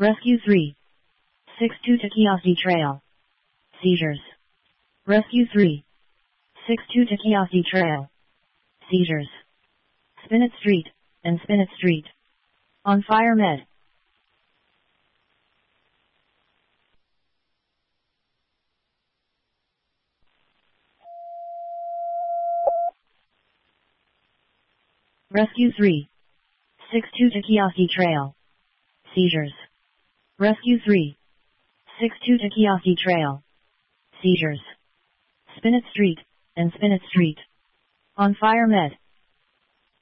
Rescue 3. 62 to Kiosdi Trail. Seizures. Rescue 3. 62 to Kiosdi Trail. Seizures. Spinett Street, and Spinett Street. On fire med. Rescue 3. 62 to Kiosdi Trail. Seizures. Rescue 3. 62 to Kiosdi Trail. Seizures. Spinett Street, and Spinett Street. On fire med.